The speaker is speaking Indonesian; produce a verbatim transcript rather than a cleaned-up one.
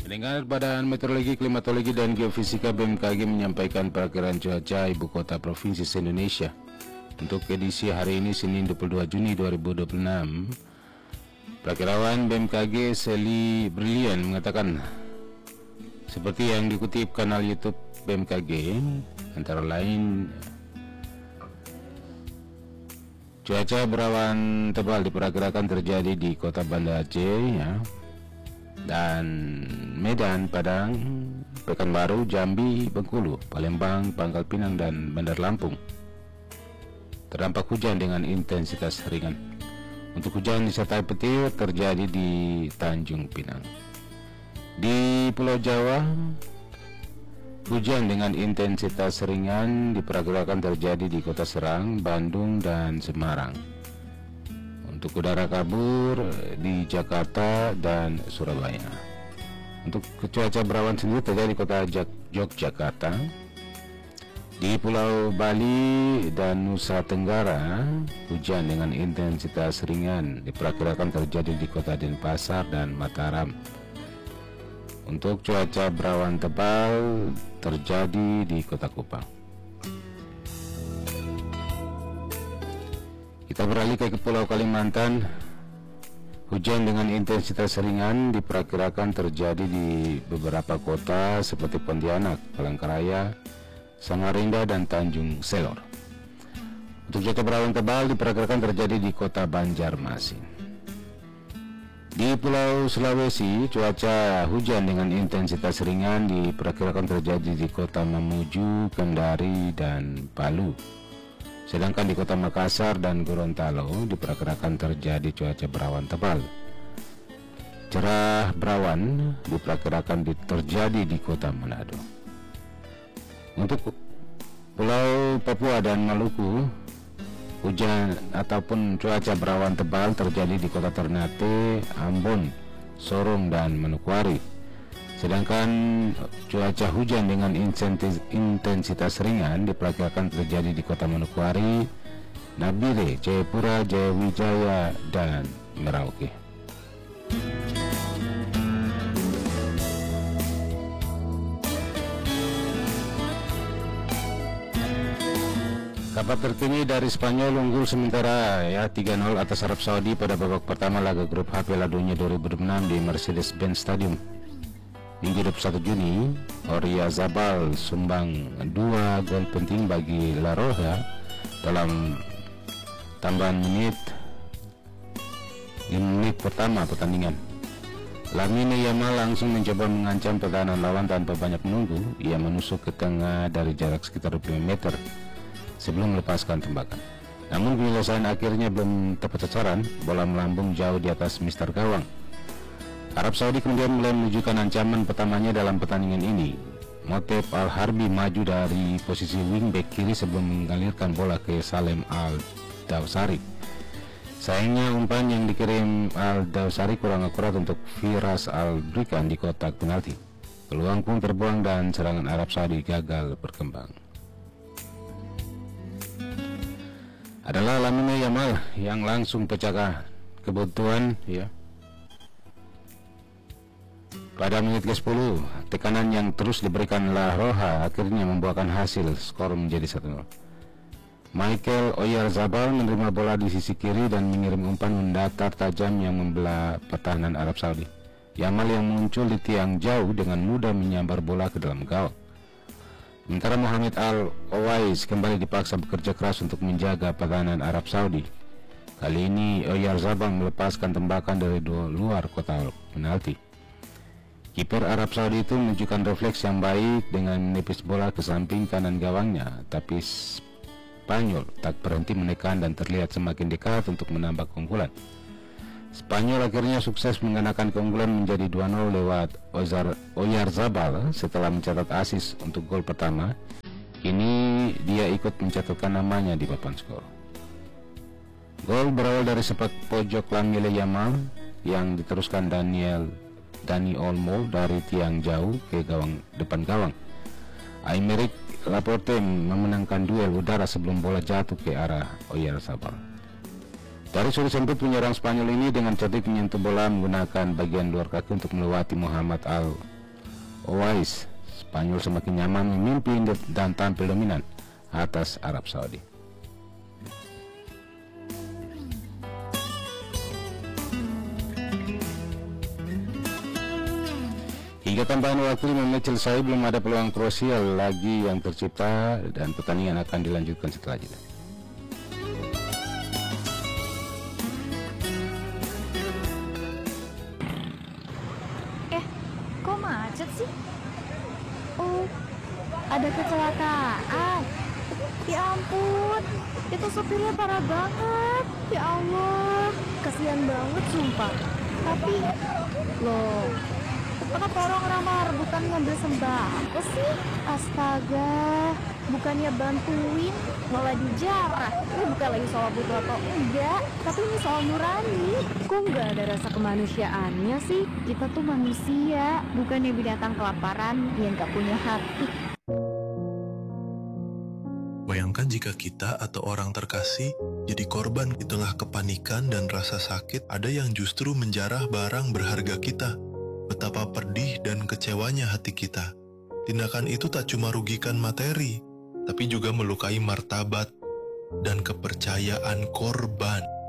Pendengar, Badan Meteorologi, Klimatologi, dan Geofisika B M K G menyampaikan perakiraan cuaca ibu kota provinsi se-Indonesia untuk edisi hari ini Senin dua puluh dua Juni dua ribu dua puluh enam. Perakirawan B M K G Sally Brilian mengatakan seperti yang dikutip kanal YouTube B M K G, antara lain cuaca berawan tebal diperkirakan terjadi di kota Banda Aceh ya, dan Medan, Padang, Pekanbaru, Jambi, Bengkulu, Palembang, Pangkal Pinang, dan Bandar Lampung. Terdampak hujan dengan intensitas ringan. Untuk hujan disertai petir terjadi di Tanjung Pinang. Di Pulau Jawa, hujan dengan intensitas ringan diperkirakan terjadi di Kota Serang, Bandung, dan Semarang. Untuk udara kabur di Jakarta dan Surabaya. Untuk cuaca berawan sendiri terjadi di Kota Yogyakarta, di Pulau Bali dan Nusa Tenggara. Hujan dengan intensitas ringan diperkirakan terjadi di Kota Denpasar dan Mataram. Untuk cuaca berawan tebal terjadi di Kota Kupang. Kita beralih ke Pulau Kalimantan. Hujan dengan intensitas ringan diperkirakan terjadi di beberapa kota seperti Pontianak, Palangkaraya, Samarinda, dan Tanjung Selor. Untuk cuaca berawan tebal diperkirakan terjadi di kota Banjarmasin. Di Pulau Sulawesi, cuaca hujan dengan intensitas ringan diperkirakan terjadi di kota Mamuju, Kendari, dan Palu. Sedangkan di kota Makassar dan Gorontalo diperkirakan terjadi cuaca berawan tebal. Cerah berawan diperkirakan terjadi di kota Manado. Untuk Pulau Papua dan Maluku, hujan ataupun cuaca berawan tebal terjadi di kota Ternate, Ambon, Sorong, dan Manokwari. Sedangkan cuaca hujan dengan intensitas ringan diperkirakan terjadi di kota Manokwari, Nabire, Jayapura, Jayawijaya, dan Merauke. Kabar terkini dari Spanyol unggul sementara ya tiga nol atas Arab Saudi pada babak pertama laga grup H Piala Dunia dua ribu dua puluh enam di Mercedes-Benz Stadium. Minggu dua puluh satu Juni, Oyarzabal sumbang dua gol penting bagi La Roja dalam tambahan menit lima menit pertama pertandingan. Lamine Yamal langsung mencoba mengancam pertahanan lawan tanpa banyak menunggu. Ia menusuk ke tengah dari jarak sekitar dua puluh meter sebelum melepaskan tembakan. Namun penyelesaian akhirnya belum tepat sasaran, bola melambung jauh di atas mister gawang. Arab Saudi kemudian mulai menunjukkan ancaman pertamanya dalam pertandingan ini. Motep Al-Harbi maju dari posisi wingback kiri sebelum mengalirkan bola ke Salem Al-Dawsari. Sayangnya umpan yang dikirim Al-Dawsari kurang akurat untuk Firas Al-Brikan di kotak penalti. Peluang pun terbuang dan serangan Arab Saudi gagal berkembang. Adalah Lamine Yamal yang langsung pecahkan kebutuhan ya. Pada menit ke sepuluh, tekanan yang terus diberikan La Roja akhirnya membuahkan hasil, skor menjadi satu nol. Michael Oyarzabal menerima bola di sisi kiri dan mengirim umpan mendatar tajam yang membelah pertahanan Arab Saudi. Yamal yang muncul di tiang jauh dengan mudah menyambar bola ke dalam gawang. Sementara Mohamed Al-Owais kembali dipaksa bekerja keras untuk menjaga pertahanan Arab Saudi. Kali ini Oyarzabal melepaskan tembakan dari luar kotak penalti. Kiper Arab Saudi itu menunjukkan refleks yang baik dengan menepis bola ke samping kanan gawangnya, tapi Spanyol tak berhenti menekan dan terlihat semakin dekat untuk menambah keunggulan. Spanyol akhirnya sukses mengenakan keunggulan menjadi dua nol lewat Oyarzabal setelah mencatat asis untuk gol pertama. Kini dia ikut mencatatkan namanya di papan skor. Gol berawal dari sepak pojok Lamine Yamal yang diteruskan Daniel Dani Olmo dari tiang jauh ke gawang depan gawang. Aymeric Laporte memenangkan duel udara sebelum bola jatuh ke arah Oyarzabal. Dari sudut sempit, penyerang Spanyol ini dengan cerdik menyentuh bola menggunakan bagian luar kaki untuk melewati Muhammad Al Owais, Spanyol semakin nyaman memimpin dan tampil dominan atas Arab Saudi. Hingga tambahan waktu lima menit selesai, belum ada peluang Kroasia lagi yang tercipta dan pertandingan akan dilanjutkan setelah jeda. Eh, kok macet sih? Oh, ada kecelakaan. Ya ampun, itu sopirnya parah banget. Ya Allah, kasihan banget sumpah. Tapi, loh, kenapa orang-orang malah rebutan ngambil sembako sih? Astaga, bukannya bantuin, malah dijarah. Ini bukan lagi soal butuh atau enggak, tapi ini soal nurani. Kok nggak ada rasa kemanusiaannya sih? Kita tuh manusia, bukannya binatang kelaparan yang nggak punya hati. Bayangkan jika kita atau orang terkasih jadi korban di tengah kepanikan dan rasa sakit, ada yang justru menjarah barang berharga kita. Betapa pedih dan kecewanya hati kita. Tindakan itu tak cuma rugikan materi, tapi juga melukai martabat dan kepercayaan korban.